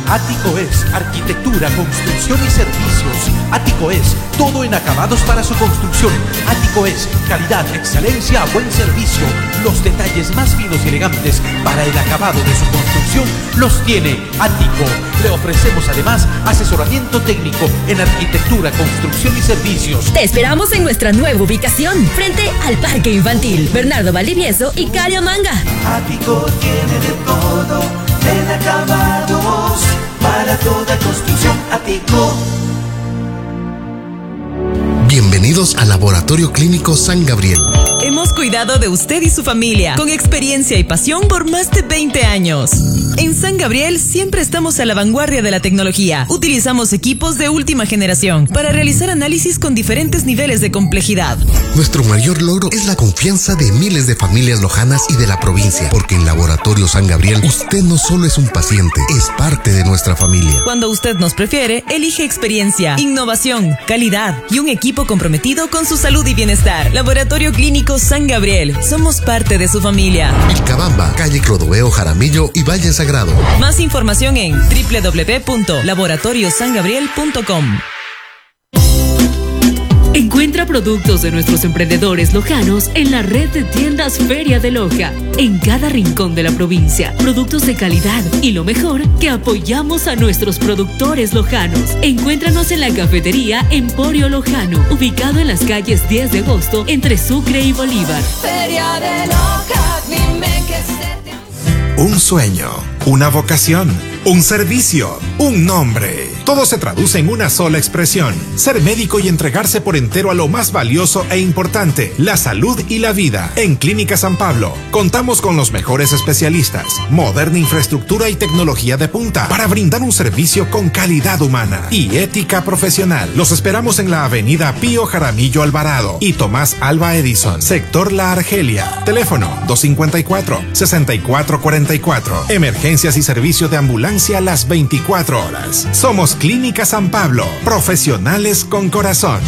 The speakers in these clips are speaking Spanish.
Ático es arquitectura, construcción y servicios. Ático es todo en acabados para su construcción. Ático es calidad, excelencia, buen servicio. Los detalles más finos y elegantes para el acabado de su construcción los tiene Ático. Le ofrecemos además asesoramiento técnico en arquitectura, construcción y servicios. Te esperamos en nuestra nueva ubicación, frente al Parque Infantil Bernardo Valdivieso y Cario Manga. Ático tiene de todo, en acabados para toda construcción. Ático. Bienvenidos al Laboratorio Clínico San Gabriel. Hemos cuidado de usted y su familia con experiencia y pasión por más de 20 años. En San Gabriel siempre estamos a la vanguardia de la tecnología. Utilizamos equipos de última generación para realizar análisis con diferentes niveles de complejidad. Nuestro mayor logro es la confianza de miles de familias lojanas y de la provincia, porque en Laboratorio San Gabriel usted no solo es un paciente, es parte de nuestra familia. Cuando usted nos prefiere, elige experiencia, innovación, calidad y un equipo comprometido con su salud y bienestar. Laboratorio Clínico San Gabriel. Somos parte de su familia. Vilcabamba, calle Clodoveo Jaramillo y Valle Sagrado. Más información en www.laboratoriosangabriel.com. Encuentra productos de nuestros emprendedores lojanos en la red de tiendas Feria de Loja, en cada rincón de la provincia. Productos de calidad y lo mejor, que apoyamos a nuestros productores lojanos. Encuéntranos en la cafetería Emporio Lojano, ubicado en las calles 10 de agosto, entre Sucre y Bolívar. Feria de Loja, dime que se te... Un sueño, una vocación, un servicio, un nombre. Todo se traduce en una sola expresión: ser médico y entregarse por entero a lo más valioso e importante, la salud y la vida. En Clínica San Pablo contamos con los mejores especialistas, moderna infraestructura y tecnología de punta para brindar un servicio con calidad humana y ética profesional. Los esperamos en la avenida Pío Jaramillo Alvarado y Tomás Alba Edison, sector La Argelia. Teléfono 254-6444. Emergencias y servicio de ambulancia las 24 horas. Somos Clínica San Pablo, profesionales con corazón.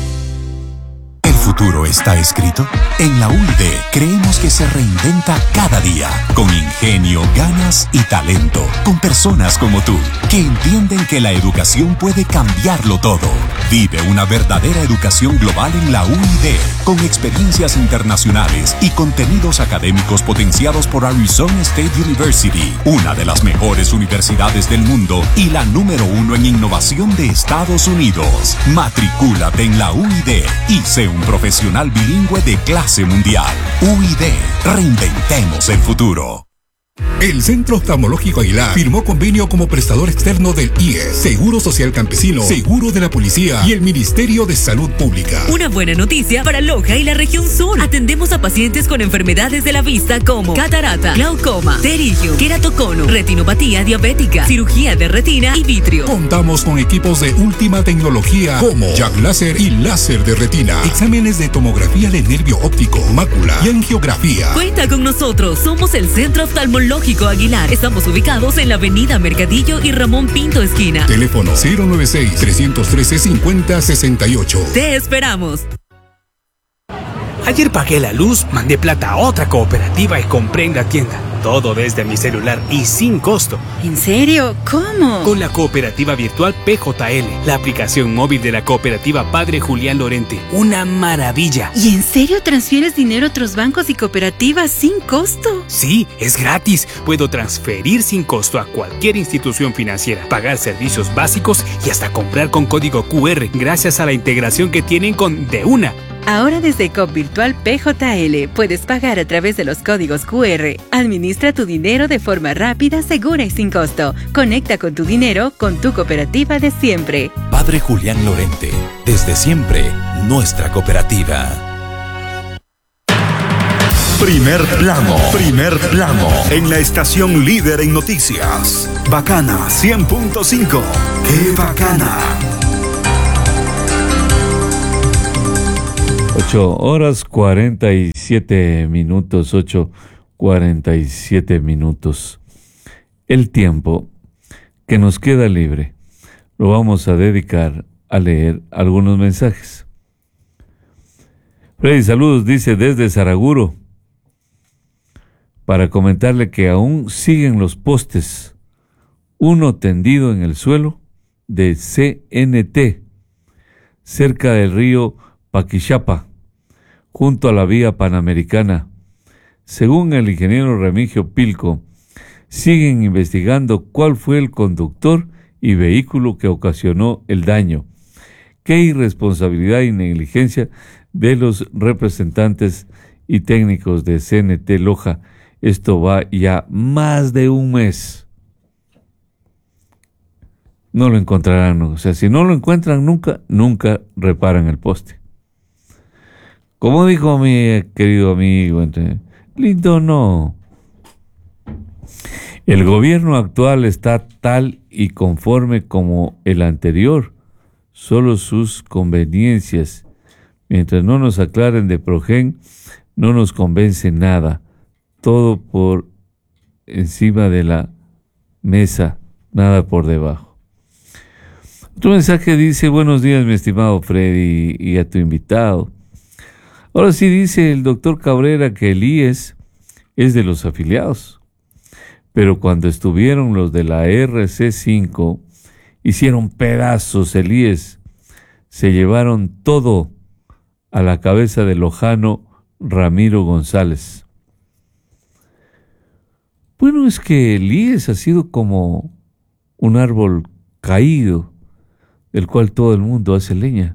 ¿El futuro está escrito? En la UID creemos que se reinventa cada día, con ingenio, ganas y talento, con personas como tú, que entienden que la educación puede cambiarlo todo. Vive una verdadera educación global en la UID, con experiencias internacionales y contenidos académicos potenciados por Arizona State University, una de las mejores universidades del mundo y la número 1 en innovación de Estados Unidos. Matricúlate en la UID y sé un profesional bilingüe de clase mundial. UID, reinventemos el futuro. El Centro Oftalmológico Aguilar firmó convenio como prestador externo del IES, Seguro Social Campesino, Seguro de la Policía y el Ministerio de Salud Pública. Una buena noticia para Loja y la región sur. Atendemos a pacientes con enfermedades de la vista como catarata, glaucoma, pterígio, queratocono, retinopatía diabética, cirugía de retina y vitrio. Contamos con equipos de última tecnología como Jack Láser y láser de retina, exámenes de tomografía de nervio óptico, mácula y angiografía. Cuenta con nosotros, somos el Centro Oftalmológico Aguilar. Estamos ubicados en la avenida Mercadillo y Ramón Pinto esquina. Teléfono 096-313-5068. Te esperamos. Ayer pagué la luz, mandé plata a otra cooperativa y compré en la tienda. Todo desde mi celular y sin costo. ¿En serio? ¿Cómo? Con la cooperativa virtual PJL, la aplicación móvil de la cooperativa Padre Julián Lorente. Una maravilla. ¿Y en serio transfieres dinero a otros bancos y cooperativas sin costo? Sí, es gratis. Puedo transferir sin costo a cualquier institución financiera, pagar servicios básicos y hasta comprar con código QR gracias a la integración que tienen con De Una. Ahora desde COP Virtual PJL puedes pagar a través de los códigos QR. Administra tu dinero de forma rápida, segura y sin costo. Conecta con tu dinero con tu cooperativa de siempre. Padre Julián Lorente, desde siempre, nuestra cooperativa. Primer plano, en la estación líder en noticias. Bacana 100.5. ¡Qué bacana! 8:47 El tiempo que nos queda libre lo vamos a dedicar a leer algunos mensajes. Freddy, saludos, dice desde Saraguro, para comentarle que aún siguen los postes uno tendido en el suelo de CNT, cerca del río Paquixapa, junto a la vía Panamericana. Según el ingeniero Remigio Pilco, siguen investigando cuál fue el conductor y vehículo que ocasionó el daño. Qué irresponsabilidad y negligencia de los representantes y técnicos de CNT Loja. Esto va ya más de un mes. No lo encontrarán, o sea, si no lo encuentran nunca reparan el poste. Como dijo mi querido amigo, lindo no. El gobierno actual está tal y conforme como el anterior, solo sus conveniencias. Mientras no nos aclaren de Progen, no nos convence nada. Todo por encima de la mesa, nada por debajo. Otro mensaje dice: buenos días, mi estimado Freddy, y a tu invitado. Ahora sí dice el doctor Cabrera que el IES es de los afiliados, pero cuando estuvieron los de la RC5, hicieron pedazos el IES, se llevaron todo a la cabeza del lojano Ramiro González. Bueno, es que el IES ha sido como un árbol caído, del cual todo el mundo hace leña.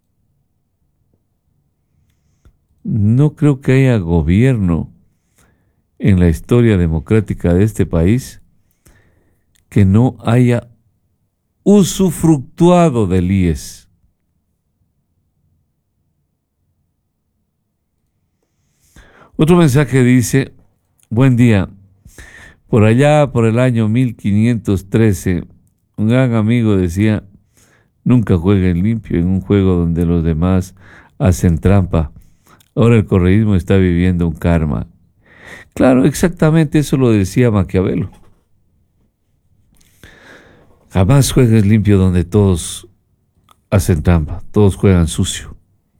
No creo que haya gobierno en la historia democrática de este país que no haya usufructuado del IES. Otro mensaje dice: buen día. Por allá, por el año 1513, un gran amigo decía: nunca jueguen limpio en un juego donde los demás hacen trampa. Ahora el correísmo está viviendo un karma. Claro, exactamente eso lo decía Maquiavelo. Jamás juegues limpio donde todos hacen trampa, todos juegan sucio.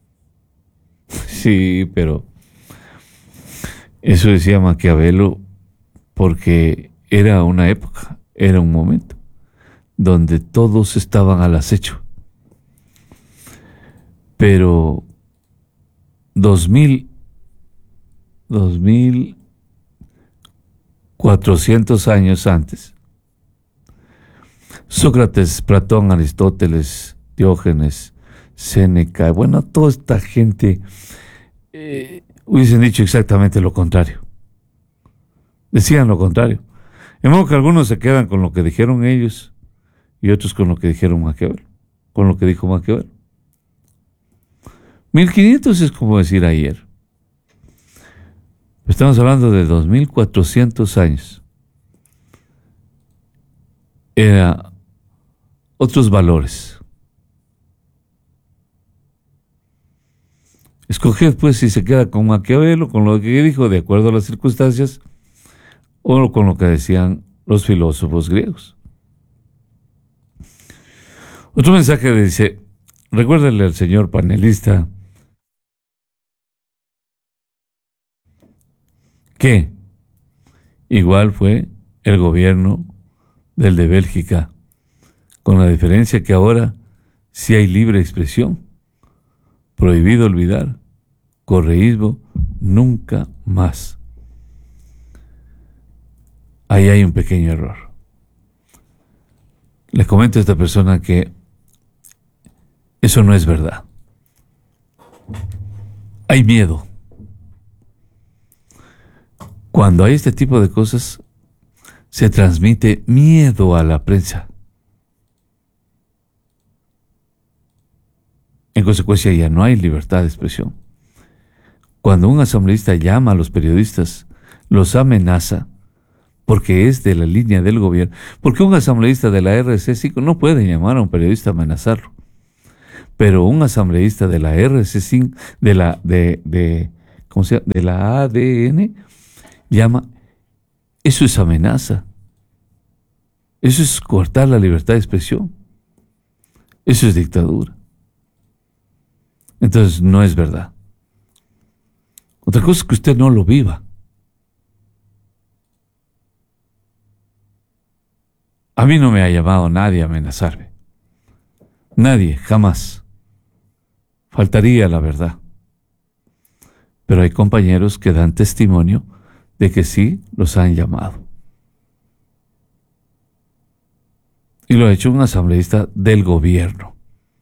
Sí, pero eso decía Maquiavelo porque era una época, era un momento donde todos estaban al acecho. Pero 2400 años antes, Sócrates, Platón, Aristóteles, Diógenes, Séneca, bueno, toda esta gente hubiesen dicho exactamente lo contrario. Decían lo contrario. De modo que algunos se quedan con lo que dijeron ellos y otros con lo que dijeron Maquiavelo, con lo que dijo Maquiavelo. 1500 es como decir ayer. Estamos hablando de 2400 años. Era otros valores. Escoged pues si se queda con Maquiavelo, con lo que dijo de acuerdo a las circunstancias, o con lo que decían los filósofos griegos. Otro mensaje dice: recuérdenle al señor panelista que igual fue el gobierno del de Bélgica, con la diferencia que ahora sí hay libre expresión. Prohibido olvidar, correísmo nunca más. Ahí hay un pequeño error. Le comento a esta persona que eso no es verdad. Hay miedo. Cuando hay este tipo de cosas, se transmite miedo a la prensa. En consecuencia, ya no hay libertad de expresión. Cuando un asambleísta llama a los periodistas, los amenaza, porque es de la línea del gobierno, porque un asambleísta de la RC5 no puede llamar a un periodista a amenazarlo. Pero un asambleísta de la RC5, de la ADN, llama, eso es amenaza. Eso es cortar la libertad de expresión. Eso es dictadura. Entonces no es verdad. Otra cosa es que usted no lo viva. A mí no me ha llamado nadie a amenazarme. Nadie, jamás. Faltaría la verdad. Pero hay compañeros que dan testimonio de que sí los han llamado. Y lo ha hecho un asambleísta del gobierno.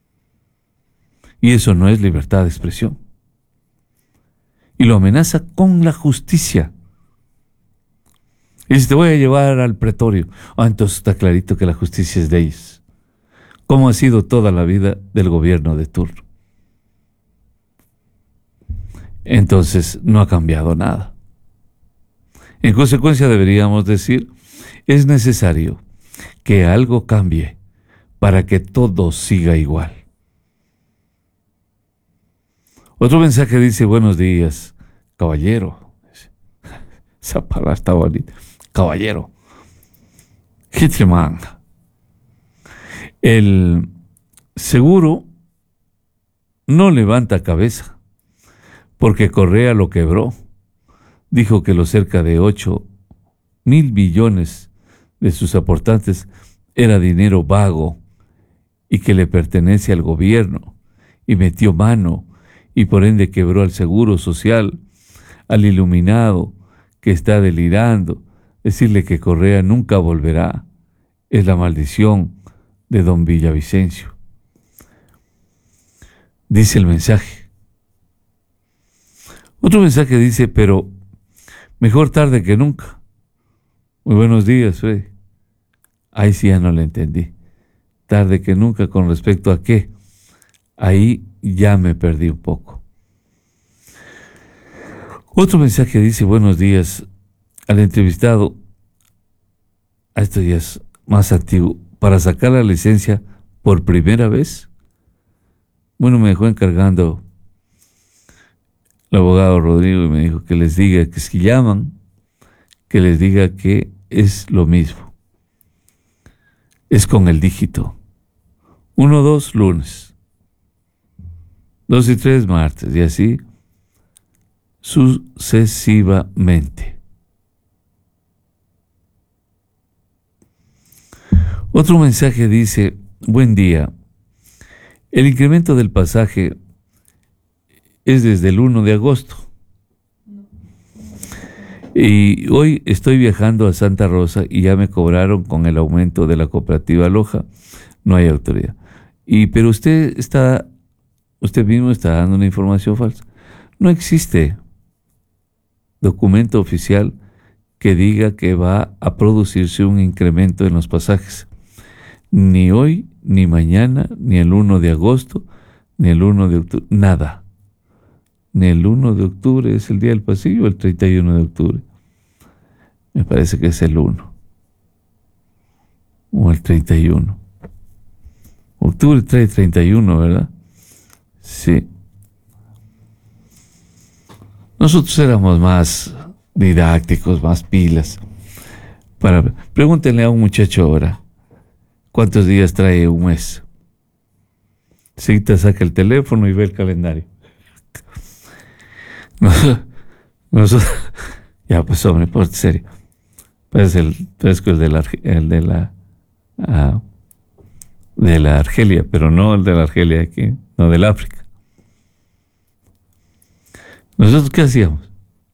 Y eso no es libertad de expresión. Y lo amenaza con la justicia. Y dice, te voy a llevar al pretorio. Entonces está clarito que la justicia es de ellos. Como ha sido toda la vida del gobierno de turno. Entonces no ha cambiado nada. En consecuencia deberíamos decir, es necesario que algo cambie para que todo siga igual. Otro mensaje dice, buenos días, caballero. Esa palabra está bonita. Caballero. Hitlerman. El seguro no levanta cabeza porque Correa lo quebró. Dijo que los cerca de 8,000 billones de sus aportantes era dinero vago y que le pertenece al gobierno, y metió mano y por ende quebró al Seguro Social, al iluminado que está delirando. Decirle que Correa nunca volverá es la maldición de don Villavicencio. Dice el mensaje. Otro mensaje dice, pero mejor tarde que nunca. Muy buenos días, Freddy. Ahí sí ya no le entendí. Tarde que nunca, ¿con respecto a qué? Ahí ya me perdí un poco. Otro mensaje dice, buenos días al entrevistado. Esto ya es más antiguo. Para sacar la licencia por primera vez. Bueno, me dejó encargando el abogado Rodrigo y me dijo que les diga que si llaman, que les diga que es lo mismo. Es con el dígito. 1, 2, lunes. 2 y 3, martes. Y así sucesivamente. Otro mensaje dice, buen día. El incremento del pasaje es desde el 1 de agosto. Y hoy estoy viajando a Santa Rosa y ya me cobraron con el aumento de la cooperativa Loja. No hay autoridad. Pero usted mismo está dando una información falsa. No existe documento oficial que diga que va a producirse un incremento en los pasajes. Ni hoy, ni mañana, ni el 1 de agosto, ni el 1 de octubre, nada. Ni el 1 de octubre es el día del pasillo, el 31 de octubre. Me parece que es el 1. O el 31. Octubre trae 31, ¿verdad? Sí. Nosotros éramos más didácticos, más pilas. Pregúntenle a un muchacho ahora, ¿cuántos días trae un mes? Cita, saca el teléfono y ve el calendario. Nosotros, ya pues hombre, por serio. Pues el de la Argelia, pero no el de la Argelia aquí, no del África. ¿Nosotros qué hacíamos?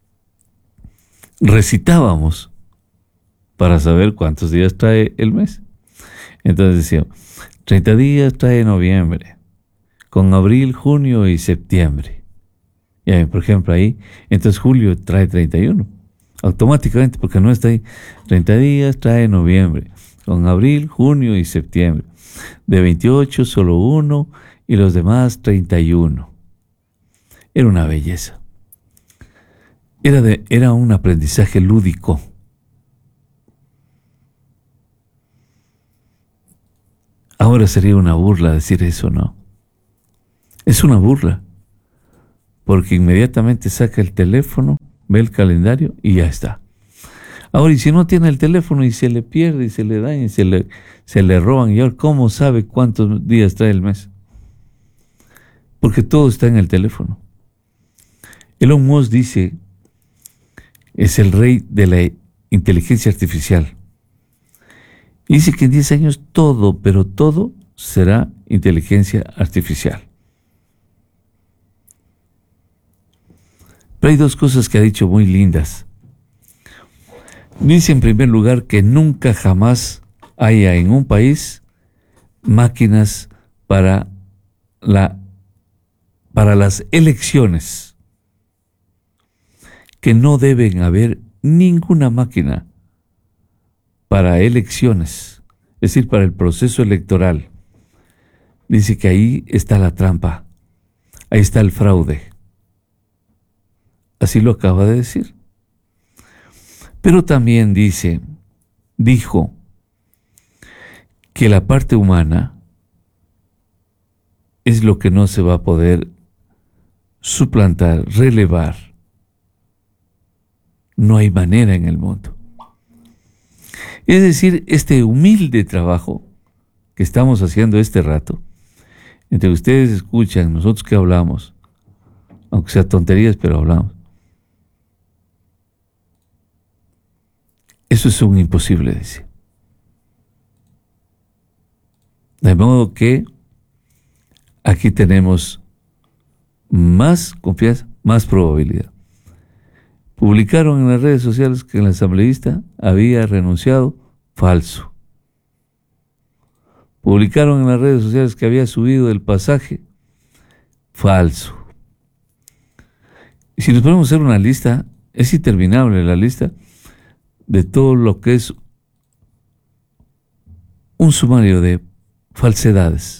Recitábamos para saber cuántos días trae el mes. Entonces decíamos, 30 días trae noviembre, con abril, junio y septiembre. Y por ejemplo ahí, entonces julio trae 31, automáticamente, porque no está ahí. 30 días trae noviembre, con abril, junio y septiembre. De 28 solo 1 y los demás 31. Era una belleza. Era un aprendizaje lúdico. Ahora sería una burla decir eso, ¿no? Es una burla. Porque inmediatamente saca el teléfono, ve el calendario y ya está. Ahora, y si no tiene el teléfono y se le pierde y se le daña y se le roban, ¿y ahora cómo sabe cuántos días trae el mes? Porque todo está en el teléfono. Elon Musk dice, es el rey de la inteligencia artificial. Dice que en 10 años todo, pero todo será inteligencia artificial. Pero hay dos cosas que ha dicho muy lindas. Dice en primer lugar que nunca jamás haya en un país máquinas para las elecciones, que no deben haber ninguna máquina para elecciones, es decir, para el proceso electoral. Dice que ahí está la trampa, ahí está el fraude. Así lo acaba de decir. Pero también dijo que la parte humana es lo que no se va a poder suplantar, relevar. No hay manera en el mundo. Es decir, este humilde trabajo que estamos haciendo este rato, entre ustedes escuchan, nosotros que hablamos, aunque sea tonterías, pero hablamos. Eso es un imposible, dice. De modo que aquí tenemos más confianza, más probabilidad. Publicaron en las redes sociales que el asambleísta había renunciado, falso. Publicaron en las redes sociales que había subido el pasaje, falso. Y si nos ponemos a hacer una lista, es interminable la lista de todo lo que es un sumario de falsedades.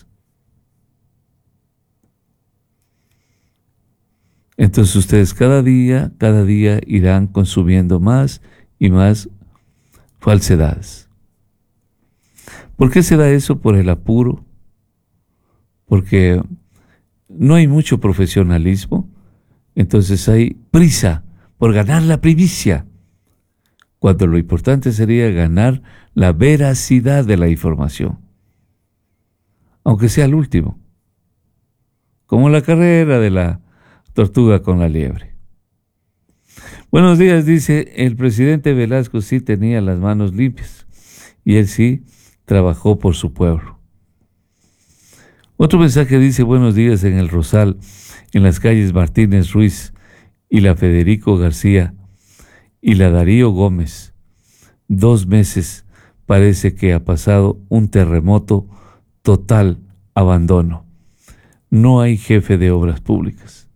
Entonces ustedes cada día irán consumiendo más y más falsedades. ¿Por qué se da eso? Por el apuro, porque no hay mucho profesionalismo, entonces hay prisa por ganar la primicia, cuando lo importante sería ganar la veracidad de la información, aunque sea el último, como la carrera de la tortuga con la liebre. Buenos días, dice, el presidente Velasco sí tenía las manos limpias y él sí trabajó por su pueblo. Otro mensaje dice, buenos días, en el Rosal, en las calles Martínez Ruiz y la Federico García y la Darío Gómez. 2 meses parece que ha pasado un terremoto, total abandono. No hay jefe de obras públicas.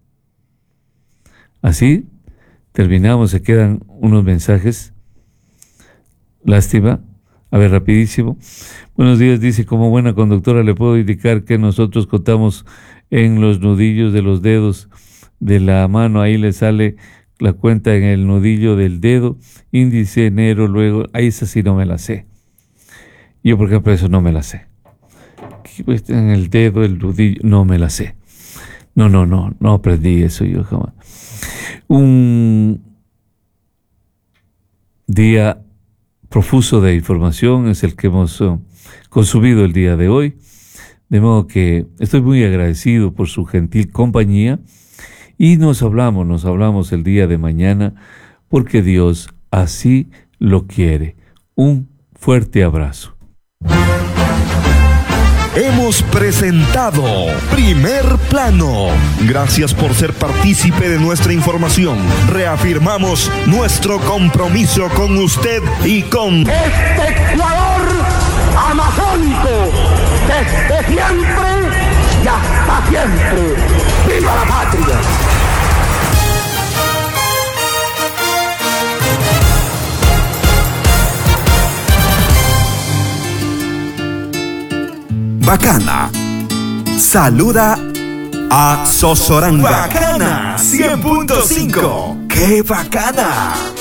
Así terminamos, se quedan unos mensajes. Lástima. A ver, rapidísimo. Buenos días, dice, como buena conductora le puedo indicar que nosotros contamos en los nudillos de los dedos de la mano, ahí le sale la cuenta en el nudillo del dedo, índice, enero, luego, ahí esa sí no me la sé. Yo, por ejemplo, eso no me la sé. En el dedo, el nudillo, no me la sé. No aprendí eso yo jamás. Un día profuso de información es el que hemos consumido el día de hoy, de modo que estoy muy agradecido por su gentil compañía y nos hablamos el día de mañana porque Dios así lo quiere. Un fuerte abrazo. Hemos presentado Primer Plano. Gracias por ser partícipe de nuestra información. Reafirmamos nuestro compromiso con usted y con este Ecuador amazónico, desde siempre y hasta siempre. ¡Viva la patria! Bacana saluda a Sosoranga. Bacana 100.5. ¡Qué bacana!